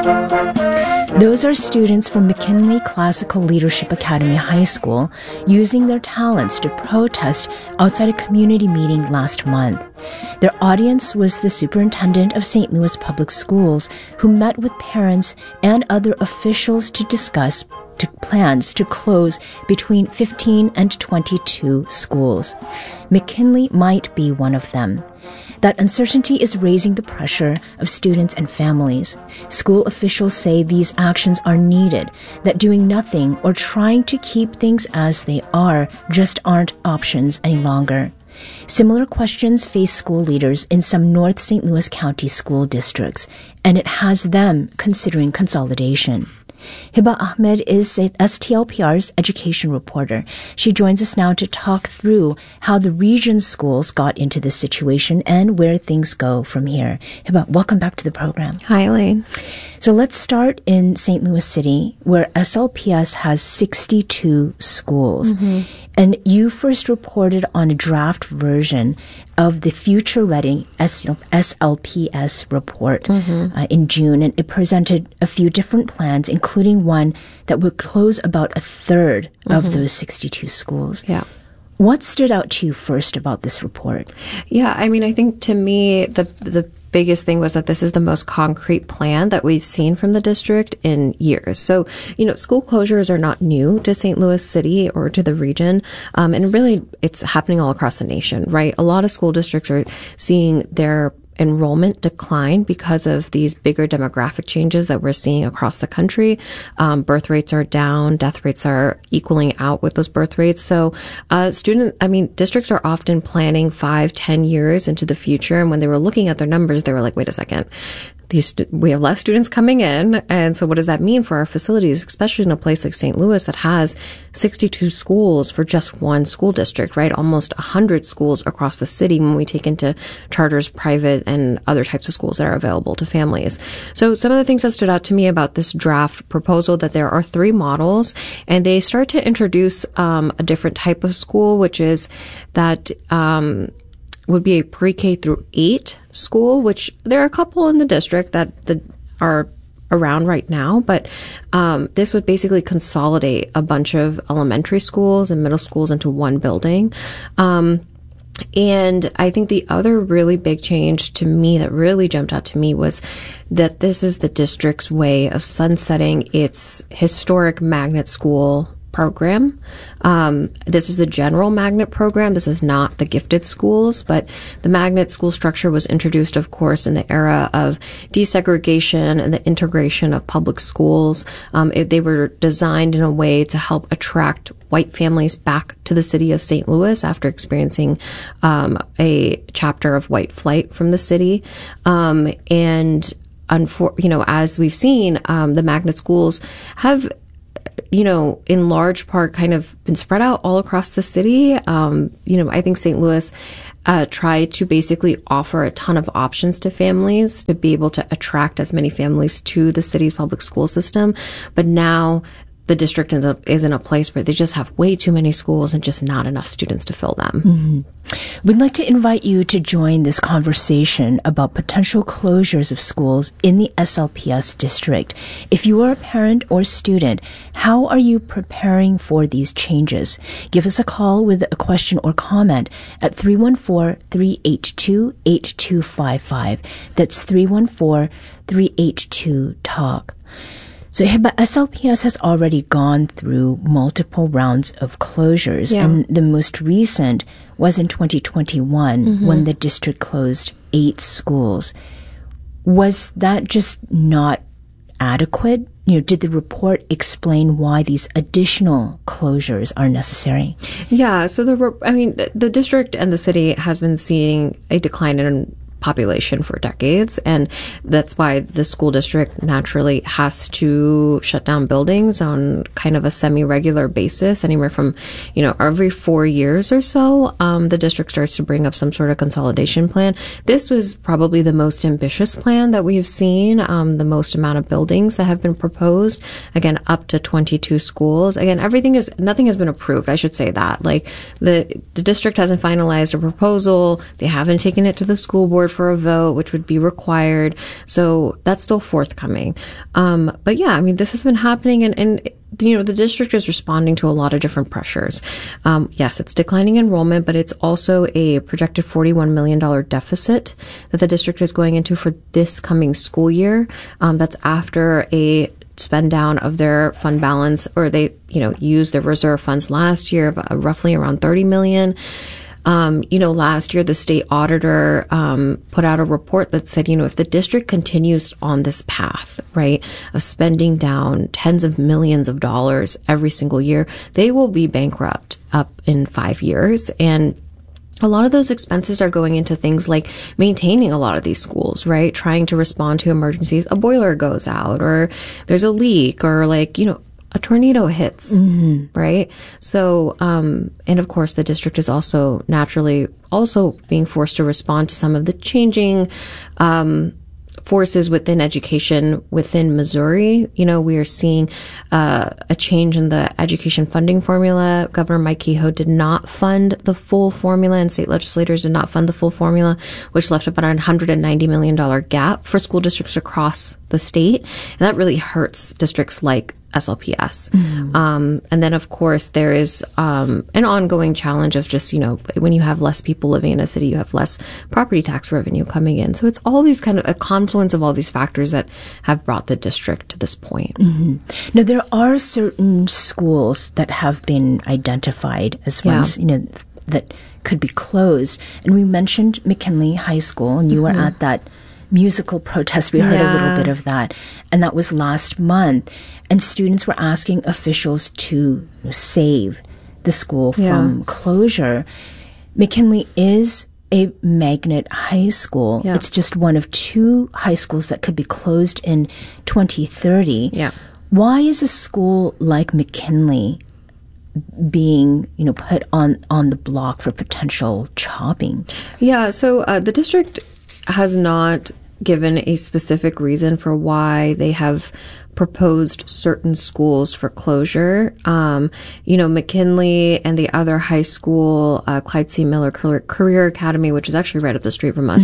Those are students from McKinley Classical Leadership Academy High School using their talents to protest outside a community meeting last month. Their audience was the superintendent of St. Louis Public Schools, who met with parents and other officials to discuss plans to close between 15 and 22 schools. McKinley might be one of them. That uncertainty is raising the pressure of students and families. School officials say these actions are needed, that doing nothing or trying to keep things as they are just aren't options any longer. Similar questions face school leaders in some North St. Louis County school districts, and it has them considering consolidation. Hiba Ahmed is STLPR's education reporter. She joins us now to talk through how the region's schools got into this situation and where things go from here. Hiba, welcome back to the program. Hi, Elaine. So let's start in St. Louis City, where SLPS has 62 schools. Mm-hmm. And you first reported on a draft version of the Future Ready SLPS report in June, and it presented a few different plans, including one that would close about a third of those 62 schools. Yeah. What stood out to you first about this report? Yeah, I mean, I think to me, the biggest thing was that this is the most concrete plan that we've seen from the district in years. So, school closures are not new to St. Louis City or to the region. And really, it's happening all across the nation, right? A lot of school districts are seeing their enrollment decline because of these bigger demographic changes that we're seeing across the country. Birth rates are down, death rates are equaling out with those birth rates. So, districts are often planning 5-10 years into the future. And when they were looking at their numbers, they were like, wait a second. We have less students coming in. And so what does that mean for our facilities, especially in a place like St. Louis that has 62 schools for just one school district, right? Almost 100 schools across the city when we take into charters, private, and other types of schools that are available to families. So some of the things that stood out to me about this draft proposal, that there are 3 models, and they start to introduce a different type of school, which is that would be a pre-K through 8 school, which there are a couple in the district that are around right now, but this would basically consolidate a bunch of elementary schools and middle schools into one building. And I think the other really big change to me that really jumped out to me was that this is the district's way of sunsetting its historic magnet school program. This is the general magnet program. This is not the gifted schools, but the magnet school structure was introduced, of course, in the era of desegregation and the integration of public schools. They were designed in a way to help attract white families back to the city of St. Louis after experiencing a chapter of white flight from the city. As we've seen, the magnet schools have in large part kind of been spread out all across the city. I think St. Louis tried to basically offer a ton of options to families to be able to attract as many families to the city's public school system. But now the district is in a place where they just have way too many schools and just not enough students to fill them. Mm-hmm. We'd like to invite you to join this conversation about potential closures of schools in the SLPS district. If you are a parent or student, how are you preparing for these changes? Give us a call with a question or comment at 314-382-8255. That's 314-382-TALK. So SLPS has already gone through multiple rounds of closures, and the most recent was in 2021 when the district closed 8 schools. Was that just not adequate? Did the report explain why these additional closures are necessary? Yeah, so the district and the city has been seeing a decline in population for decades, and that's why the school district naturally has to shut down buildings on kind of a semi-regular basis, anywhere from every 4 years or so. The district starts to bring up some sort of consolidation plan. This was probably the most ambitious plan that we've seen, the most amount of buildings that have been proposed, again up to 22 schools. Again, nothing has been approved, I should say that. Like the district hasn't finalized a proposal, they haven't taken it to the school board forward for a vote, which would be required. So that's still forthcoming. But yeah, I mean, this has been happening, and the district is responding to a lot of different pressures. Yes, it's declining enrollment, but it's also a projected $41 million deficit that the district is going into for this coming school year. That's after a spend down of their fund balance, or they, used their reserve funds last year of roughly around $30 million. Last year, the state auditor put out a report that said, if the district continues on this path, right, of spending down tens of millions of dollars every single year, they will be bankrupt up in 5 years. And a lot of those expenses are going into things like maintaining a lot of these schools, right? Trying to respond to emergencies. A boiler goes out, or there's a leak, or a tornado hits, right? So, and of course, the district is also naturally also being forced to respond to some of the changing forces within education within Missouri. We are seeing a change in the education funding formula. Governor Mike Kehoe did not fund the full formula, and state legislators did not fund the full formula, which left about a $190 million gap for school districts across the state. And that really hurts districts like SLPS. And then, of course, there is an ongoing challenge of just, when you have less people living in a city, you have less property tax revenue coming in. So it's all these kind of a confluence of all these factors that have brought the district to this point. Now, there are certain schools that have been identified as ones, that could be closed. And we mentioned McKinley High School, and you were at that musical protest. We heard a little bit of that. And that was last month. And students were asking officials to save the school from closure. McKinley is a magnet high school. Yeah. It's just one of 2 high schools that could be closed in 2030. Yeah. Why is a school like McKinley being, put on the block for potential chopping? Yeah, so the district has not given a specific reason for why they have proposed certain schools for closure. McKinley and the other high school, Clyde C. Miller Career Academy, which is actually right up the street from us,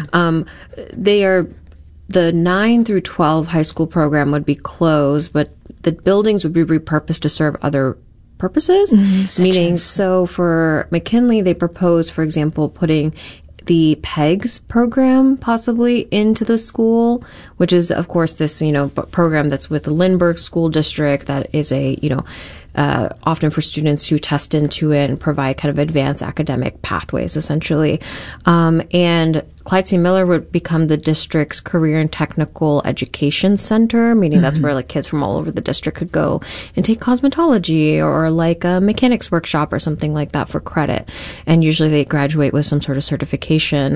they are the 9 through 12 high school program would be closed, but the buildings would be repurposed to serve other purposes. Meaning, so for McKinley, they propose, for example, putting the PEGS program possibly into the school, which is, of course, this, program that's with the Lindbergh School District that is a, often for students who test into it and provide kind of advanced academic pathways, essentially. And Clyde C. Miller would become the district's career and technical education center, meaning that's where kids from all over the district could go and take cosmetology or a mechanics workshop or something like that for credit. And usually they graduate with some sort of certification.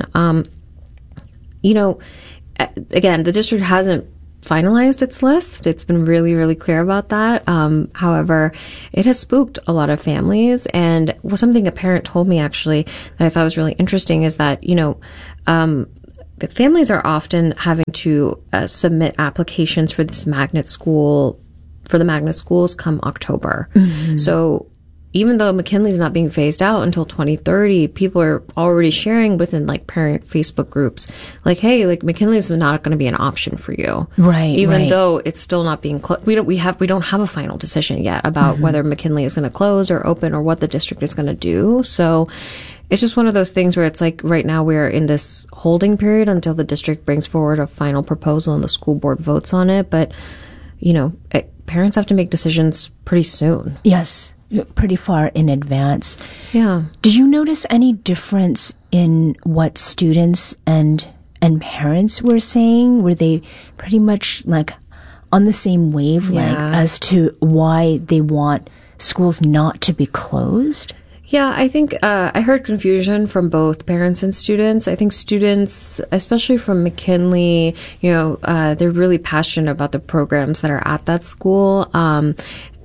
Again, the district hasn't finalized its list. It's been really, really clear about that. However, it has spooked a lot of families. And something a parent told me actually that I thought was really interesting is that, families are often having to submit applications for this magnet school, for the magnet schools come October. So even though McKinley's not being phased out until 2030, people are already sharing within parent Facebook groups, hey, McKinley's not going to be an option for you, right? Even though it's still not being we don't have a final decision yet about whether McKinley is going to close or open or what the district is going to do. So it's just one of those things where it's right now we're in this holding period until the district brings forward a final proposal and the school board votes on it. But parents have to make decisions pretty soon. Yes. Pretty far in advance. Yeah. Did you notice any difference in what students and parents were saying? Were they pretty much on the same wavelength as to why they want schools not to be closed? Yeah, I think I heard confusion from both parents and students. I think students, especially from McKinley, they're really passionate about the programs that are at that school.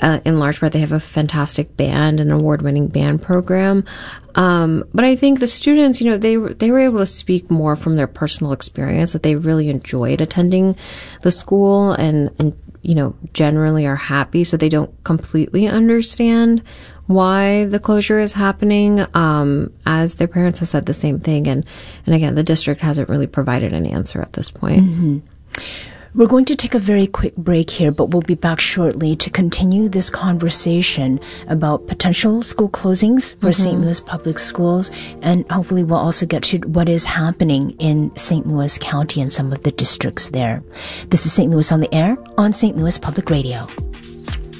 in large part, they have a fantastic band, an award-winning band program. But I think the students, they were able to speak more from their personal experience, that they really enjoyed attending the school and generally are happy, so they don't completely understand why the closure is happening, as their parents have said the same thing. And again, the district hasn't really provided an answer at this point. Mm-hmm. We're going to take a very quick break here, but we'll be back shortly to continue this conversation about potential school closings for St. Louis Public Schools, and hopefully we'll also get to what is happening in St. Louis County and some of the districts there. This is St. Louis on the Air on St. Louis Public Radio.